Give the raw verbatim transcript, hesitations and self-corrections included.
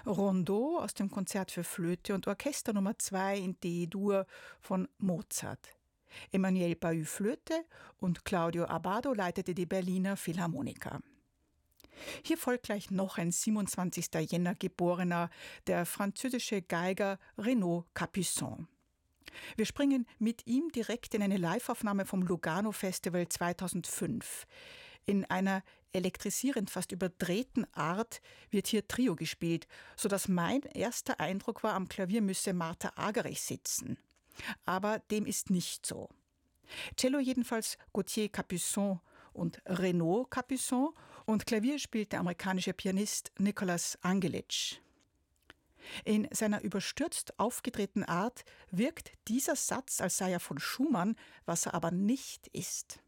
Rondeau aus dem Konzert für Flöte und Orchester Nummer zwei in D-Dur von Mozart. Emmanuel Bahut Flöte und Claudio Abbado leitete die Berliner Philharmoniker. Hier folgt gleich noch ein siebenundzwanzigsten Jänner geborener, der französische Geiger Renaud Capuçon. Wir springen mit ihm direkt in eine Liveaufnahme vom Lugano Festival zweitausendfünf. In einer elektrisierend fast überdrehten Art wird hier Trio gespielt, sodass mein erster Eindruck war, am Klavier müsse Martha Argerich sitzen. Aber dem ist nicht so. Cello jedenfalls Gauthier Capuçon und Renaud Capuçon und Klavier spielt der amerikanische Pianist Nicholas Angelitsch. In seiner überstürzt aufgedrehten Art wirkt dieser Satz, als sei er von Schumann, was er aber nicht ist.